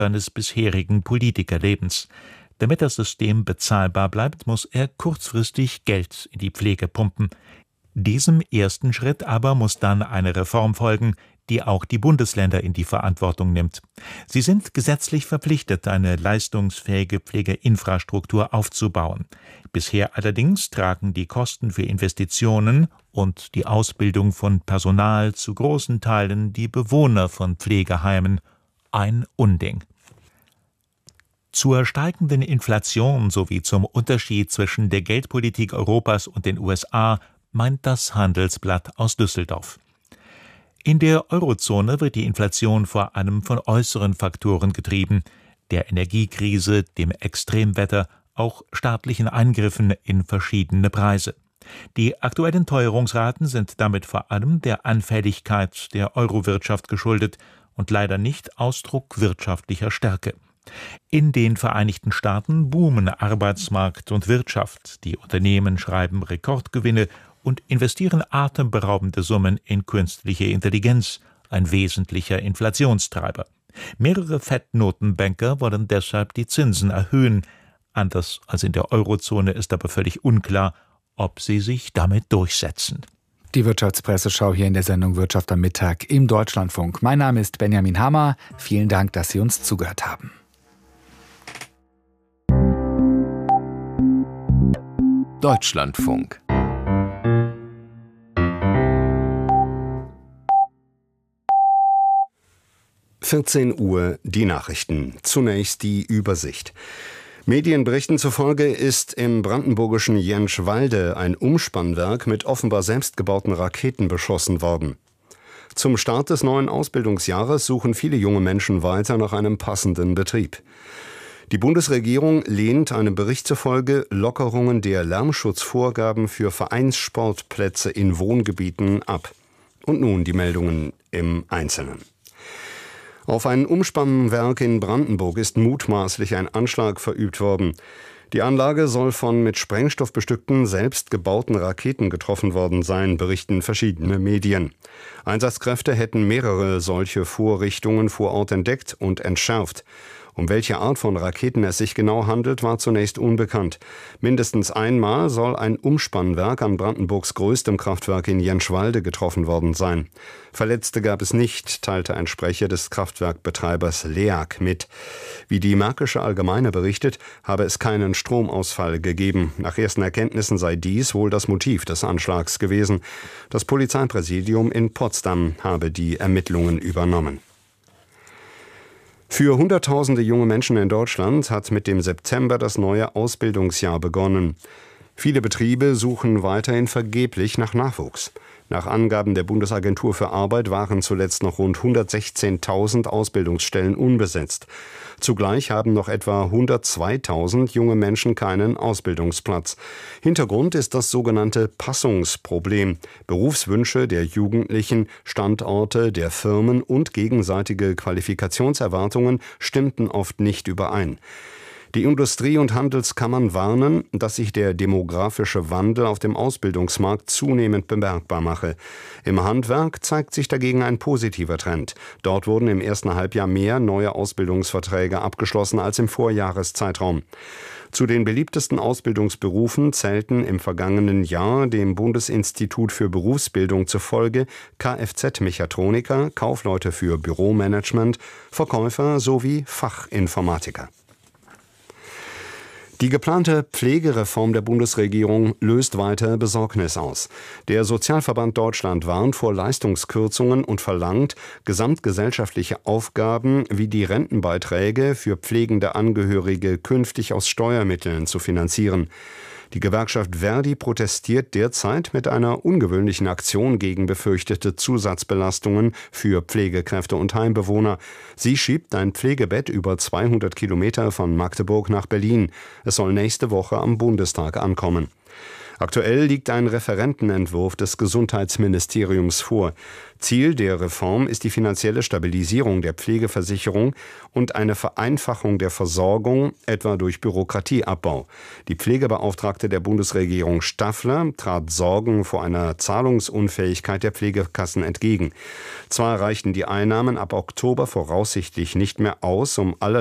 seines bisherigen Politikerlebens. Damit das System bezahlbar bleibt, muss er kurzfristig Geld in die Pflege pumpen. Diesem ersten Schritt aber muss dann eine Reform folgen, die auch die Bundesländer in die Verantwortung nimmt. Sie sind gesetzlich verpflichtet, eine leistungsfähige Pflegeinfrastruktur aufzubauen. Bisher allerdings tragen die Kosten für Investitionen und die Ausbildung von Personal zu großen Teilen die Bewohner von Pflegeheimen. Ein Unding. Zur steigenden Inflation sowie zum Unterschied zwischen der Geldpolitik Europas und den USA meint das Handelsblatt aus Düsseldorf. In der Eurozone wird die Inflation vor allem von äußeren Faktoren getrieben, der Energiekrise, dem Extremwetter, auch staatlichen Eingriffen in verschiedene Preise. Die aktuellen Teuerungsraten sind damit vor allem der Anfälligkeit der Eurowirtschaft geschuldet und leider nicht Ausdruck wirtschaftlicher Stärke. In den Vereinigten Staaten boomen Arbeitsmarkt und Wirtschaft, die Unternehmen schreiben Rekordgewinne und investieren atemberaubende Summen in künstliche Intelligenz, ein wesentlicher Inflationstreiber. Mehrere Fettnotenbanker wollen deshalb die Zinsen erhöhen. Anders als in der Eurozone ist aber völlig unklar, ob sie sich damit durchsetzen. Die Wirtschaftspresseschau hier in der Sendung Wirtschaft am Mittag im Deutschlandfunk. Mein Name ist Benjamin Hammer. Vielen Dank, dass Sie uns zugehört haben. Deutschlandfunk. Uhr, die Nachrichten. Zunächst die Übersicht. Medienberichten zufolge ist im brandenburgischen Jentschwalde ein Umspannwerk mit offenbar selbstgebauten Raketen beschossen worden. Zum Start des neuen Ausbildungsjahres suchen viele junge Menschen weiter nach einem passenden Betrieb. Die Bundesregierung lehnt einem Bericht zufolge Lockerungen der Lärmschutzvorgaben für Vereinssportplätze in Wohngebieten ab. Und nun die Meldungen im Einzelnen. Auf ein Umspannwerk in Brandenburg ist mutmaßlich ein Anschlag verübt worden. Die Anlage soll von mit Sprengstoff bestückten, selbstgebauten Raketen getroffen worden sein, berichten verschiedene Medien. Einsatzkräfte hätten mehrere solche Vorrichtungen vor Ort entdeckt und entschärft. Um welche Art von Raketen es sich genau handelt, war zunächst unbekannt. Mindestens einmal soll ein Umspannwerk an Brandenburgs größtem Kraftwerk in Jentschwalde getroffen worden sein. Verletzte gab es nicht, teilte ein Sprecher des Kraftwerkbetreibers LEAG mit. Wie die Märkische Allgemeine berichtet, habe es keinen Stromausfall gegeben. Nach ersten Erkenntnissen sei dies wohl das Motiv des Anschlags gewesen. Das Polizeipräsidium in Potsdam habe die Ermittlungen übernommen. Für Hunderttausende junge Menschen in Deutschland hat mit dem September das neue Ausbildungsjahr begonnen. Viele Betriebe suchen weiterhin vergeblich nach Nachwuchs. Nach Angaben der Bundesagentur für Arbeit waren zuletzt noch rund 116.000 Ausbildungsstellen unbesetzt. Zugleich haben noch etwa 102.000 junge Menschen keinen Ausbildungsplatz. Hintergrund ist das sogenannte Passungsproblem. Berufswünsche der Jugendlichen, Standorte der Firmen und gegenseitige Qualifikationserwartungen stimmten oft nicht überein. Die Industrie- und Handelskammern warnen, dass sich der demografische Wandel auf dem Ausbildungsmarkt zunehmend bemerkbar mache. Im Handwerk zeigt sich dagegen ein positiver Trend. Dort wurden im ersten Halbjahr mehr neue Ausbildungsverträge abgeschlossen als im Vorjahreszeitraum. Zu den beliebtesten Ausbildungsberufen zählten im vergangenen Jahr dem Bundesinstitut für Berufsbildung zufolge Kfz-Mechatroniker, Kaufleute für Büromanagement, Verkäufer sowie Fachinformatiker. Die geplante Pflegereform der Bundesregierung löst weiter Besorgnis aus. Der Sozialverband Deutschland warnt vor Leistungskürzungen und verlangt, gesamtgesellschaftliche Aufgaben wie die Rentenbeiträge für pflegende Angehörige künftig aus Steuermitteln zu finanzieren. Die Gewerkschaft Verdi protestiert derzeit mit einer ungewöhnlichen Aktion gegen befürchtete Zusatzbelastungen für Pflegekräfte und Heimbewohner. Sie schiebt ein Pflegebett über 200 Kilometer von Magdeburg nach Berlin. Es soll nächste Woche am Bundestag ankommen. Aktuell liegt ein Referentenentwurf des Gesundheitsministeriums vor. Ziel der Reform ist die finanzielle Stabilisierung der Pflegeversicherung und eine Vereinfachung der Versorgung, etwa durch Bürokratieabbau. Die Pflegebeauftragte der Bundesregierung Staffler trat Sorgen vor einer Zahlungsunfähigkeit der Pflegekassen entgegen. Zwar reichten die Einnahmen ab Oktober voraussichtlich nicht mehr aus, um alle